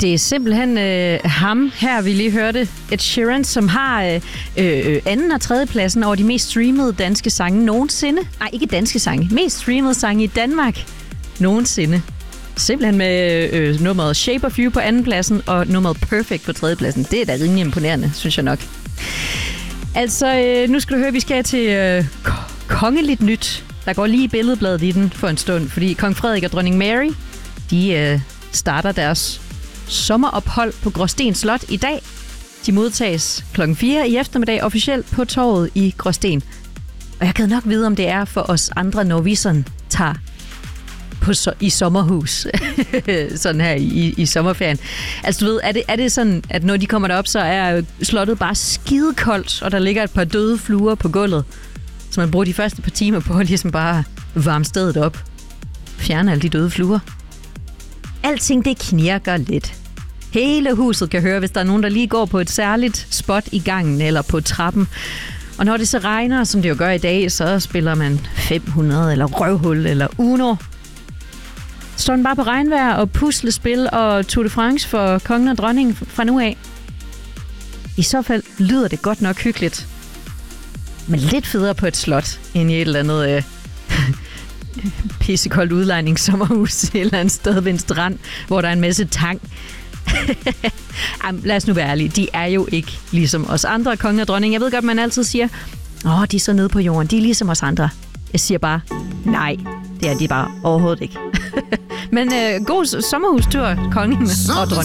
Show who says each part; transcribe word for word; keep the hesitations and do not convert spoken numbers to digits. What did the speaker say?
Speaker 1: Det er simpelthen øh, ham her, vi lige hørte, Ed Sheeran, som har øh, øh, anden og tredje pladsen over de mest streamede danske sange nogensinde. Nej, ikke danske sange. Mest streamede sange i Danmark nogensinde. Simpelthen med øh, nummeret Shape of You på anden pladsen og nummeret Perfect på tredje pladsen. Det er da rimelig imponerende, synes jeg nok. Altså, øh, nu skal du høre, at vi skal til øh, kongeligt nyt. Der går lige billedbladet i den for en stund, fordi kong Frederik og dronning Mary, de øh, starter deres sommerophold på Gråsten Slot i dag. De modtages klokken fire i eftermiddag officielt på torvet i Gråsten. Og jeg kan nok vide, om det er for os andre, når vi sådan tager på so- i sommerhus. sådan her i, i sommerferien. Altså du ved, er det, er det sådan, at når de kommer derop, så er slottet bare skidekoldt, og der ligger et par døde fluer på gulvet, så man bruger de første par timer på at ligesom bare varme stedet op. Fjerne alle de døde fluer. Alting det knirker lidt. Hele huset kan høre, hvis der er nogen, der lige går på et særligt spot i gangen eller på trappen. Og når det så regner, som det jo gør i dag, så spiller man fem hundrede eller røvhul eller Uno. Står den bare på regnvejr og puslespil og Tour de France for kongen og dronningen fra nu af. I så fald lyder det godt nok hyggeligt. Men lidt federe på et slot end i et eller andet øh, pissekoldt udlejningssommerhus et eller andet sted ved en strand, hvor der er en masse tang. Jamen, lad os nu være ærlige. De er jo ikke ligesom os andre, kongen og dronningen. Jeg ved godt, man altid siger, åh, oh, de er så nede på jorden. De er ligesom os andre. Jeg siger bare, nej, det er de bare overhovedet ikke. Men øh, god sommerhustur, kongen og dronningen.